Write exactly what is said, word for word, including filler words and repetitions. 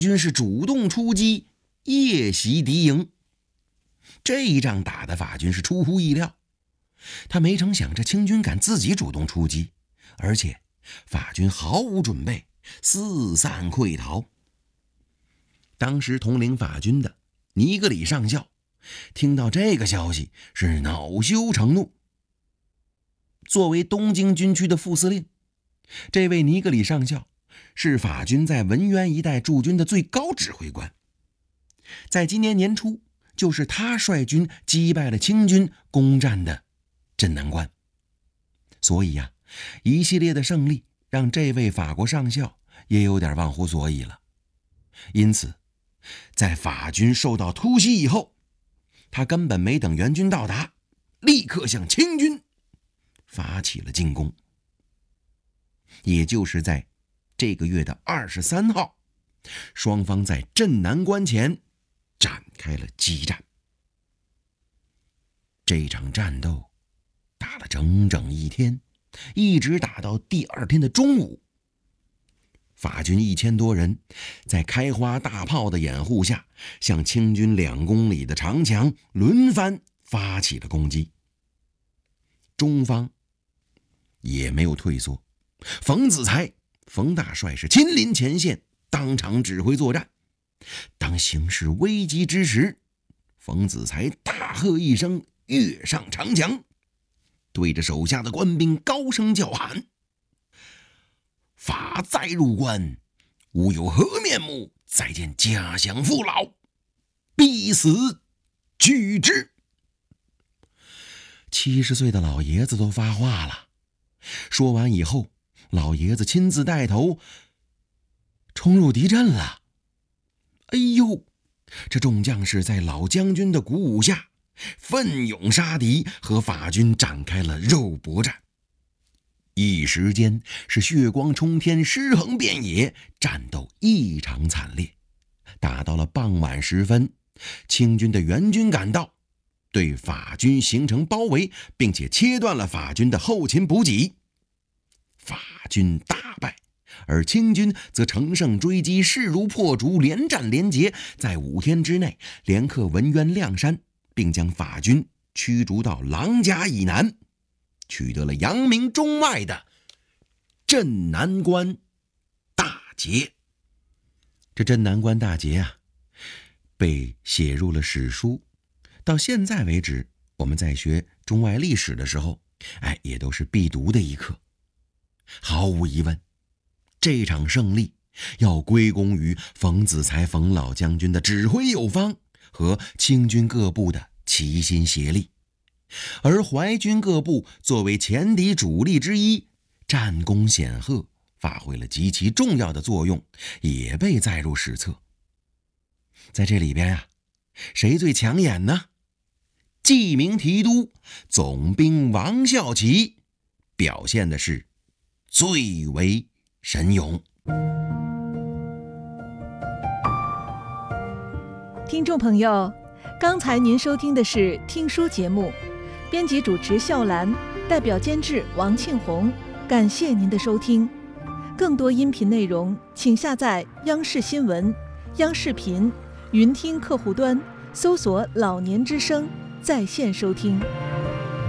军是主动出击，夜袭敌营。这一仗打得法军是出乎意料，他没成想这清军敢自己主动出击，而且法军毫无准备，四散溃逃。当时统领法军的尼格里上校听到这个消息是恼羞成怒。作为东京军区的副司令，这位尼格里上校是法军在文渊一带驻军的最高指挥官。在今年年初，就是他率军击败了清军攻占的镇南关。所以呀、啊，一系列的胜利让这位法国上校也有点忘乎所以了。因此在法军受到突袭以后，他根本没等援军到达，立刻向清军发起了进攻。也就是在这个月的二十三号，双方在镇南关前展开了激战。这场战斗打了整整一天，一直打到第二天的中午。法军一千多人在开花大炮的掩护下，向清军两公里的长墙轮番发起了攻击。中方也没有退缩，冯子材冯大帅是亲临前线，当场指挥作战。当形势危急之时，冯子材大喝一声，跃上长墙，对着手下的官兵高声叫喊：法再入关，吾有何面目再见家乡父老？必死拒之！七十岁的老爷子都发话了。说完以后，老爷子亲自带头冲入敌阵了。哎呦，这众将士在老将军的鼓舞下，奋勇杀敌，和法军展开了肉搏战。一时间是血光冲天，尸横遍野，战斗异常惨烈。打到了傍晚时分，清军的援军赶到，对法军形成包围，并且切断了法军的后勤补给。法军大败，而清军则乘胜追击，势如破竹，连战连捷，在五天之内连克文渊、亮山，并将法军驱逐到琅珈以南，取得了扬名中外的镇南关大捷。这镇南关大捷啊，被写入了史书，到现在为止，我们在学中外历史的时候，哎，也都是必读的一课。毫无疑问，这场胜利要归功于冯子材冯老将军的指挥有方和清军各部的齐心协力，而淮军各部作为前敌主力之一，战功显赫，发挥了极其重要的作用，也被载入史册。在这里边啊，谁最抢眼呢？记名提督总兵王孝奇表现的是最为神勇。 听众朋友，刚才您收听的是听书节目，编辑主持笑兰，代表监制王庆红，感谢您的收听。更多音频内容请下载央视新闻、央视频、云听客户端，搜索老年之声在线收听。